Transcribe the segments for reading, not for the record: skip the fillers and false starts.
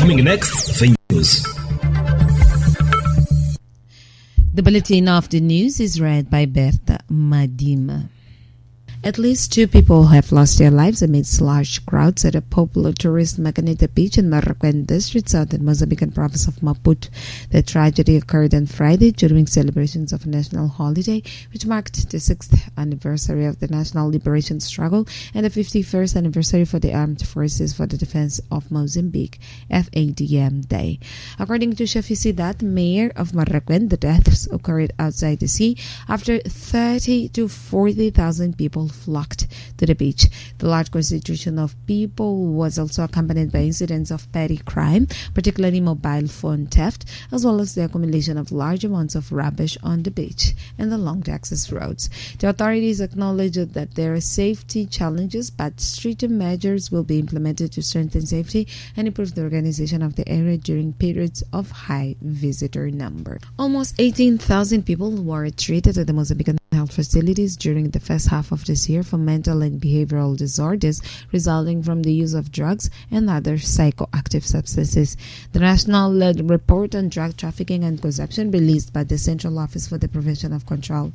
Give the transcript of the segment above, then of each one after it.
Coming next, the news. The bulletin of the news is read by Berta Madima. At least 2 people have lost their lives amidst large crowds at a popular tourist Macanita beach in Marroquin district, southern Mozambican province of Maputo. The tragedy occurred on Friday during celebrations of a national holiday, which marked the 6th anniversary of the national liberation struggle and the 51st anniversary for the Armed Forces for the Defense of Mozambique, FADM Day. According to Shafizidat, mayor of Marroquin, the deaths occurred outside the sea after 30 to 40,000 people flocked to the beach. The large concentration of people was also accompanied by incidents of petty crime, particularly mobile phone theft, as well as the accumulation of large amounts of rubbish on the beach and along the access roads. The authorities acknowledged that there are safety challenges, but stricter measures will be implemented to strengthen safety and improve the organization of the area during periods of high visitor number. Almost 18,000 people were treated at the Mozambican health facilities during the first half of this year for mental and behavioral disorders resulting from the use of drugs and other psychoactive substances. The National Report on Drug Trafficking and Consumption, released by the Central Office for the Prevention and Control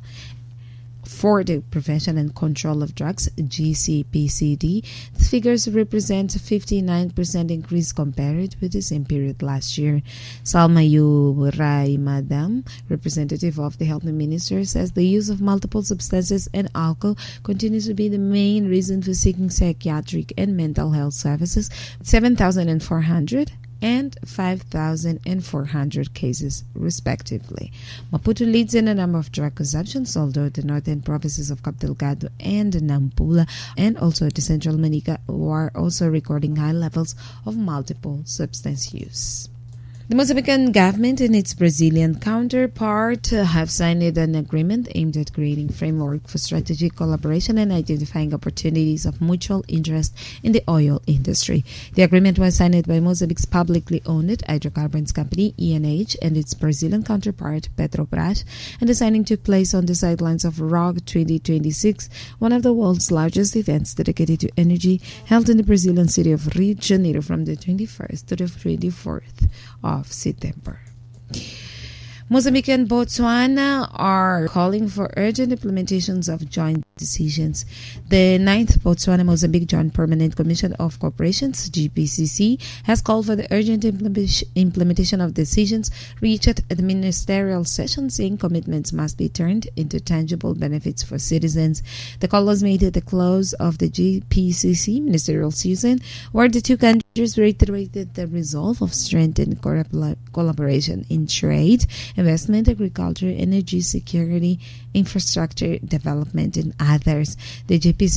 of Drugs, GCPCD, the figures represent a 59% increase compared with the same period last year. Salmayu Raimadam, representative of the Health Minister, says the use of multiple substances and alcohol continues to be the main reason for seeking psychiatric and mental health services, 7,400 and 5,400 cases, respectively. Maputo leads in a number of drug consumptions, although the northern provinces of Cabo Delgado and Nampula and also the central Manica are also recording high levels of multiple substance use. The Mozambican government and its Brazilian counterpart have signed an agreement aimed at creating framework for strategic collaboration and identifying opportunities of mutual interest in the oil industry. The agreement was signed by Mozambique's publicly owned hydrocarbons company, ENH, and its Brazilian counterpart, Petrobras, and the signing took place on the sidelines of ROG 2026, one of the world's largest events dedicated to energy, held in the Brazilian city of Rio de Janeiro from the 21st to the 24th of September. Mozambique and Botswana are calling for urgent implementations of joint decisions. The 9th Botswana-Mozambique Joint Permanent Commission of Corporations, GPCC, has called for the urgent implementation of decisions reached at the ministerial session, saying commitments must be turned into tangible benefits for citizens. The call was made at the close of the GPCC ministerial season, where the two countries reiterated the resolve of strengthened collaboration in trade, investment, agriculture, energy security, infrastructure development, and others. The JPC